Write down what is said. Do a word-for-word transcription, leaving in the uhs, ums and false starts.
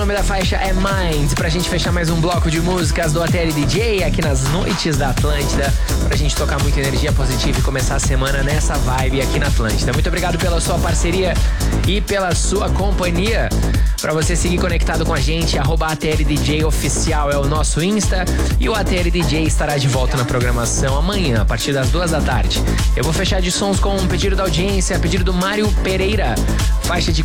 O nome da faixa é Mind, pra gente fechar mais um bloco de músicas do A T L D J aqui nas noites da Atlântida, pra gente tocar muita energia positiva e começar a semana nessa vibe aqui na Atlântida. Muito obrigado pela sua parceria e pela sua companhia. Pra você seguir conectado com a gente, arroba A T L D J Oficial é o nosso Insta, e o A T L D J estará de volta na programação amanhã, a partir das duas da tarde. Eu vou fechar de sons com um pedido da audiência, pedido do Mário Pereira, faixa de